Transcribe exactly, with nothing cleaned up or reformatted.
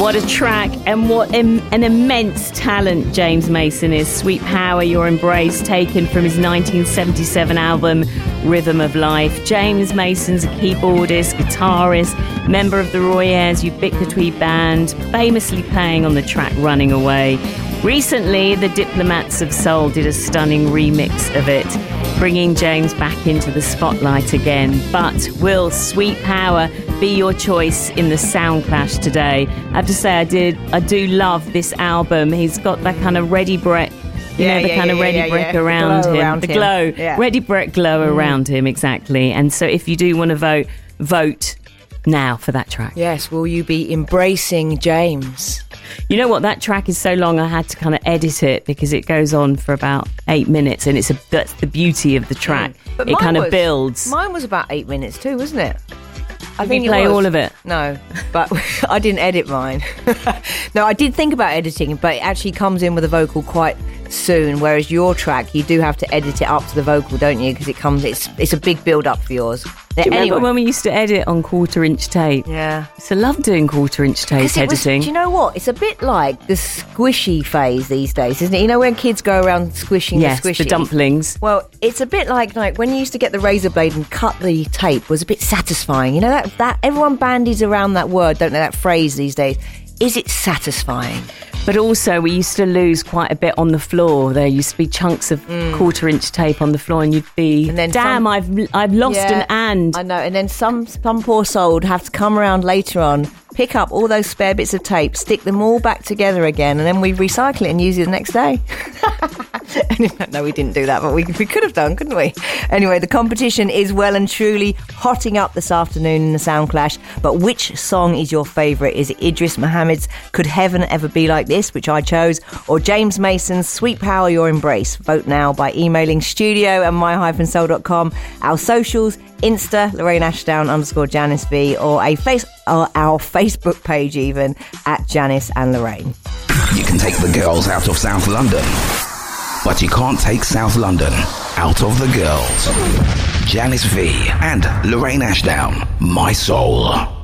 What a track, and what im- an immense talent James Mason is. Sweet Power, Your Embrace, taken from his nineteen seventy-seven album Rhythm of Life. James Mason's a keyboardist, guitarist, member of the Roy Ayers Ubiquity Band, famously playing on the track Running Away. Recently, the Diplomats of Soul did a stunning remix of it, bringing James back into the spotlight again. But will Sweet Power be your choice in the Sound Clash today? I have to say, I did. I do love this album. He's got that kind of Ready Brek, you yeah, know, the yeah, kind yeah, of Ready yeah, Brek yeah. around the him. around the him. glow, yeah. Ready Brek glow mm. around him, exactly. And so, if you do want to vote, vote now for that track. Yes, will you be embracing James? You know what? That track is so long I had to kind of edit it because it goes on for about eight minutes, and it's a that's the beauty of the track. Mm. It kind was, of builds. Mine was about eight minutes too, wasn't it? I Did think you play it was. all of it? No, but I didn't edit mine. No, I did think about editing, but it actually comes in with a vocal quite soon, whereas your track, you do have to edit it up to the vocal, don't you? Because it comes, it's it's a big build up for yours. Do you anyway, remember when we used to edit on quarter inch tape? Yeah. I used to love doing quarter inch tape it editing. Was, do you know what? It's a bit like the squishy phase these days, isn't it? You know when kids go around squishing yes, the squishies? the dumplings. Well, it's a bit like like when you used to get the razor blade and cut the tape was a bit satisfying. You know that that everyone bandies around that word, don't they? That phrase these days. Is it satisfying? But also, we used to lose quite a bit on the floor. There used to be chunks of mm. quarter-inch tape on the floor, and you'd be, and then damn, some, I've I've lost yeah, an and. I know. And then some some poor soul would have to come around later on, pick up all those spare bits of tape, stick them all back together again, and then we recycle it and use it the next day. No, we didn't do that, but we we could have done, couldn't we? Anyway, the competition is well and truly hotting up this afternoon in the Sound Clash. But which song is your favourite? Is it Idris Muhammad's Could Heaven Ever Be Like This, which I chose, or James Mason's Sweet Power, Your Embrace? Vote now by emailing studio at my dash soul dot com. Our socials, Insta, Lorraine Ashdown underscore Janice V, or a face or our Facebook page even, at Janice and Lorraine. You can take the girls out of South London, but you can't take South London out of the girls. Janice V and Lorraine Ashdown, My Soul.